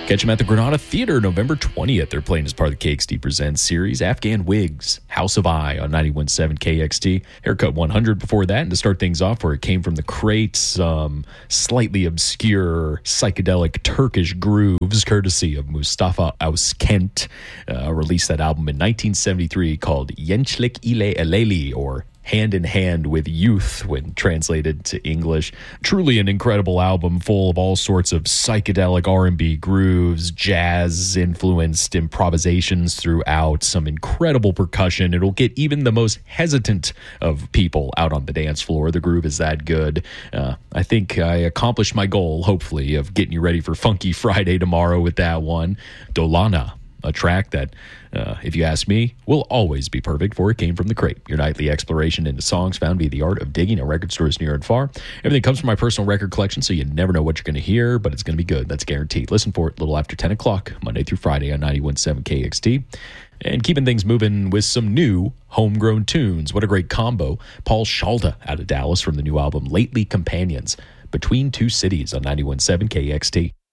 Catch them at the Granada Theater November 20th. They're playing as part of the KXT Presents series. Afghan Wigs, House of I on 91.7 KXT. Haircut 100 before that. And to start things off, where it came from the crate, some slightly obscure psychedelic Turkish grooves, courtesy of Mustafa Auskent. Released that album in 1973 called Yençlik ile Eleli, or Hand in Hand with Youth, when translated to English. Truly an incredible album full of all sorts of psychedelic R&B grooves, jazz-influenced improvisations throughout, some incredible percussion. It'll get even the most hesitant of people out on the dance floor. The groove is that good. I think I accomplished my goal, hopefully, of getting you ready for Funky Friday tomorrow with that one. Dolana, a track that, if you ask me, will always be perfect for It Came From the Crate, your nightly exploration into songs found via the art of digging at record stores near and far. Everything comes from my personal record collection, so you never know what you're going to hear, but it's going to be good. That's guaranteed. Listen for it a little after 10 o'clock, Monday through Friday on 91.7 KXT. And keeping things moving with some new homegrown tunes. What a great combo. Paul Shalda out of Dallas from the new album Lately Companions, Between Two Cities on 91.7 KXT.